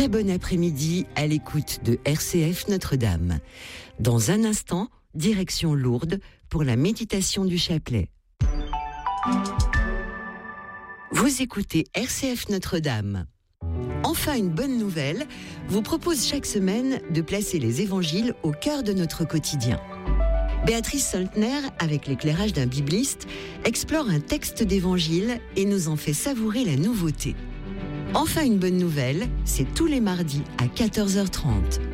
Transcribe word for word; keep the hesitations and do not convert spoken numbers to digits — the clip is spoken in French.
Très bon après-midi à l'écoute de R C F Notre-Dame. Dans un instant, direction Lourdes pour la méditation du chapelet. Vous écoutez R C F Notre-Dame. Enfin, une bonne nouvelle vous propose chaque semaine de placer les évangiles au cœur de notre quotidien. Béatrice Soltner, avec l'éclairage d'un bibliste, explore un texte d'évangile et nous en fait savourer la nouveauté. Enfin, une bonne nouvelle, c'est tous les mardis à quatorze heures trente.